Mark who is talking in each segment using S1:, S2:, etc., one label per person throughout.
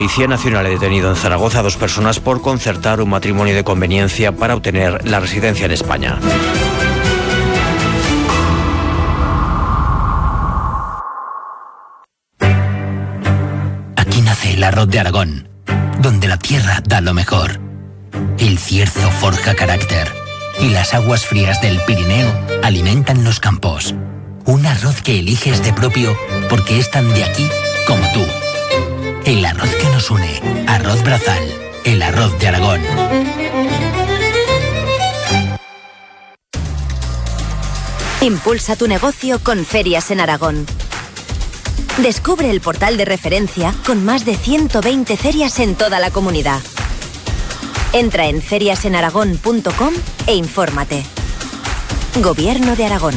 S1: Policía Nacional ha detenido en Zaragoza a 2 personas por concertar un matrimonio de conveniencia para obtener la residencia en España.
S2: Aquí nace el arroz de Aragón, donde la tierra da lo mejor. El cierzo forja carácter y las aguas frías del Pirineo alimentan los campos. Un arroz que eliges de propio porque es tan de aquí como tú. El arroz que nos une. Arroz Brazal. El arroz de Aragón.
S3: Impulsa tu negocio con Ferias en Aragón. Descubre el portal de referencia con más de 120 ferias en toda la comunidad. Entra en feriasenaragón.com e infórmate. Gobierno de Aragón.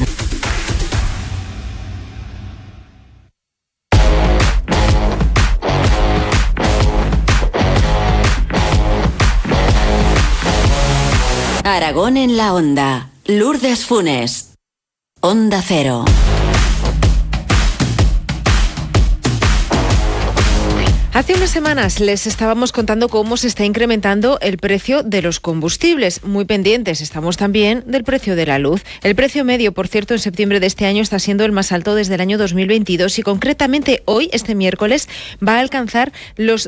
S4: Aragón en la Onda. Lourdes Funes. Onda Cero.
S5: Hace unas semanas les estábamos contando cómo se está incrementando el precio de los combustibles. Muy pendientes estamos también del precio de la luz. El precio medio, por cierto, en septiembre de este año está siendo el más alto desde el año 2022 y concretamente hoy, este miércoles, va a alcanzar los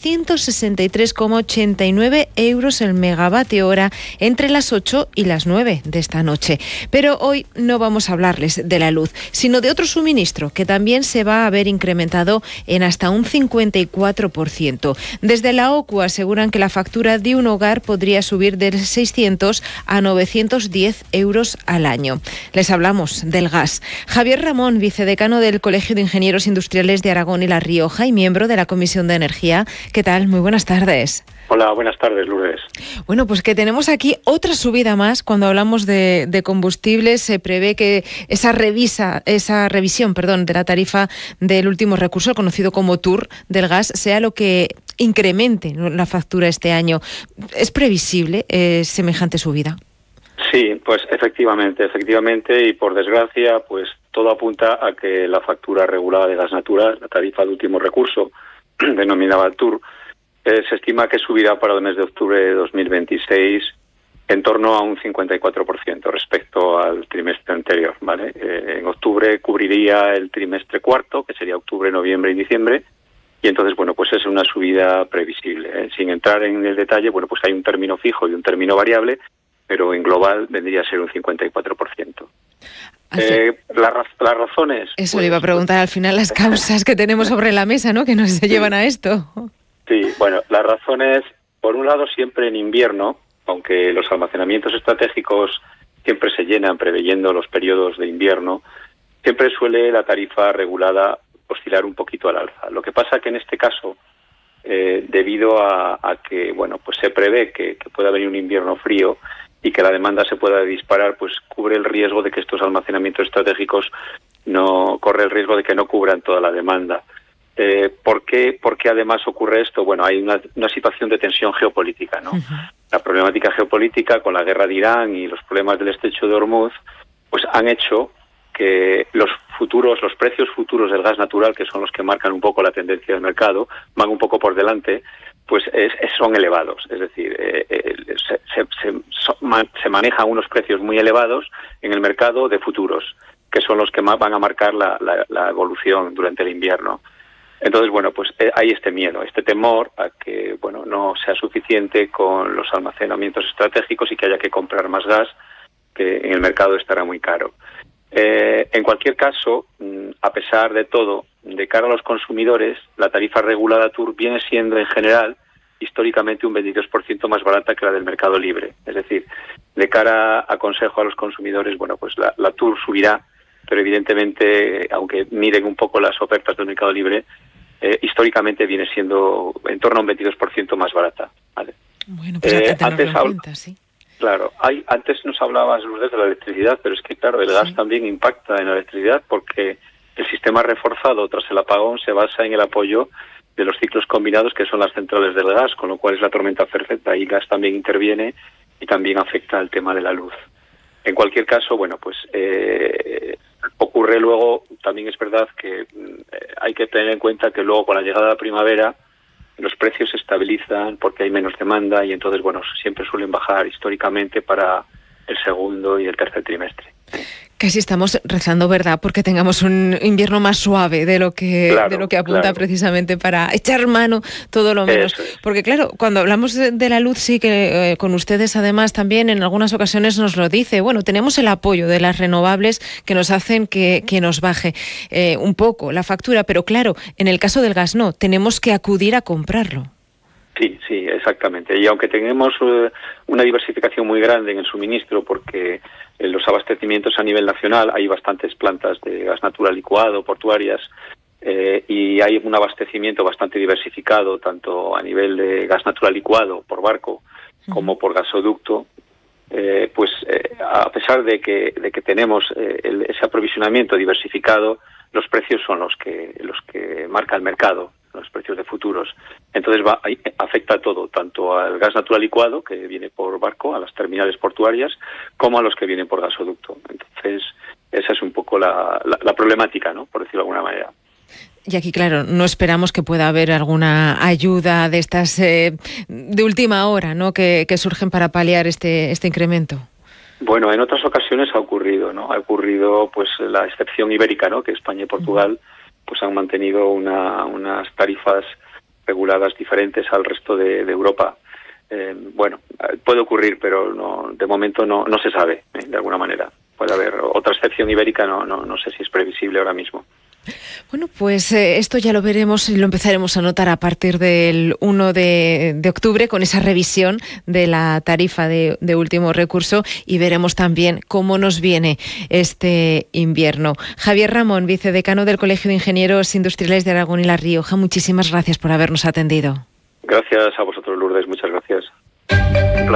S5: 263,89 euros el megavatio hora entre las 8 y las 9 de esta noche. Pero hoy no vamos a hablarles de la luz, sino de otro suministro que también se va a ver incrementado en hasta un 54%. Desde la OCU aseguran que la factura de un hogar podría subir de 600 a 910 euros al año. Les hablamos del gas. Javier Ramón, vicedecano del Colegio de Ingenieros Industriales de Aragón y La Rioja y miembro de la Comisión de Energía. ¿Qué tal? Muy buenas tardes.
S6: Hola, buenas tardes, Lourdes.
S5: Bueno, pues que tenemos aquí otra subida más. Cuando hablamos de combustibles, se prevé que esa revisión de la tarifa del último recurso, el conocido como TUR del gas, sea lo que incremente la factura este año. ¿Es previsible semejante subida?
S6: Sí, pues efectivamente, y por desgracia, pues todo apunta a que la factura regulada de gas natural, la tarifa de último recurso, denominada TUR, se estima que subirá para el mes de octubre de 2026 en torno a un 54% respecto al trimestre anterior, ¿vale? En octubre cubriría el trimestre cuarto, que sería octubre, noviembre y diciembre, y entonces, bueno, pues es una subida previsible. Sin entrar en el detalle, bueno, pues hay un término fijo y un término variable, pero en global vendría a ser un 54%. Las razones...
S5: Eso le iba a preguntar al final, las causas que tenemos sobre la mesa, ¿no?, que nos llevan a esto.
S6: Sí, bueno, las razones, por un lado, siempre en invierno, aunque los almacenamientos estratégicos siempre se llenan preveyendo los periodos de invierno, siempre suele la tarifa regulada oscilar un poquito al alza. Lo que pasa que en este caso, debido a que, bueno, pues se prevé que pueda venir un invierno frío y que la demanda se pueda disparar, pues cubre el riesgo de que estos almacenamientos estratégicos corre el riesgo de que no cubran toda la demanda. ¿Por qué además ocurre esto? Bueno, hay una situación de tensión geopolítica, ¿no? Uh-huh. La problemática geopolítica con la guerra de Irán y los problemas del estrecho de Hormuz, pues han hecho que los precios futuros del gas natural, que son los que marcan un poco la tendencia del mercado, van un poco por delante, pues son elevados. Es decir, se manejan unos precios muy elevados en el mercado de futuros, que son los que más van a marcar la evolución durante el invierno. Entonces, bueno, pues hay este miedo, este temor a que, bueno, no sea suficiente con los almacenamientos estratégicos y que haya que comprar más gas, que en el mercado estará muy caro. En cualquier caso, a pesar de todo, de cara a los consumidores, la tarifa regulada TUR viene siendo en general históricamente un 22% más barata que la del mercado libre. Es decir, de cara a consejo a los consumidores, bueno, pues la TUR subirá, pero evidentemente, aunque miren un poco las ofertas del mercado libre, históricamente viene siendo en torno a un 22% más barata, ¿vale?
S5: Bueno, pues antes en cuenta, sí.
S6: Claro, antes nos hablabas, Lourdes, de la electricidad, pero es que, claro, el gas también impacta en la electricidad porque el sistema reforzado tras el apagón se basa en el apoyo de los ciclos combinados, que son las centrales del gas, con lo cual es la tormenta perfecta. Y gas también interviene y también afecta al tema de la luz. En cualquier caso, bueno, pues ocurre luego, también es verdad que hay que tener en cuenta que luego con la llegada de la primavera, los precios se estabilizan porque hay menos demanda y entonces, bueno, siempre suelen bajar históricamente para el segundo y el tercer trimestre.
S5: Casi estamos rezando, ¿verdad?, porque tengamos un invierno más suave de lo que apunta precisamente para echar mano todo lo menos. Porque claro, cuando hablamos de la luz, sí que con ustedes además también en algunas ocasiones nos lo dice. Bueno, tenemos el apoyo de las renovables que nos hacen que nos baje un poco la factura, pero claro, en el caso del gas no, tenemos que acudir a comprarlo.
S6: Sí, exactamente. Y aunque tengamos una diversificación muy grande en el suministro, porque en los abastecimientos a nivel nacional hay bastantes plantas de gas natural licuado, portuarias, y hay un abastecimiento bastante diversificado, tanto a nivel de gas natural licuado por barco como por gasoducto, a pesar de que tenemos ese aprovisionamiento diversificado, los precios son los que marca el mercado, los precios de futuros. Entonces afecta a todo, tanto al gas natural licuado, que viene por barco, a las terminales portuarias, como a los que vienen por gasoducto. Entonces, esa es un poco la problemática, ¿no?, por decirlo de alguna manera.
S5: Y aquí, claro, no esperamos que pueda haber alguna ayuda de estas de última hora, ¿no?, que surgen para paliar este incremento.
S6: Bueno, en otras ocasiones ha ocurrido, ¿no? Ha ocurrido, pues, la excepción ibérica, ¿no?, que España y Portugal pues han mantenido unas tarifas reguladas diferentes al resto de Europa. Puede ocurrir, pero no, de momento no se sabe, de alguna manera. Puede haber otra excepción ibérica, no sé si es previsible ahora mismo.
S5: Bueno, pues esto ya lo veremos y lo empezaremos a notar a partir del 1 de octubre con esa revisión de la tarifa de último recurso y veremos también cómo nos viene este invierno. Javier Ramón, vicedecano del Colegio de Ingenieros Industriales de Aragón y La Rioja, muchísimas gracias por habernos atendido.
S6: Gracias a vosotros, Lourdes, muchas gracias.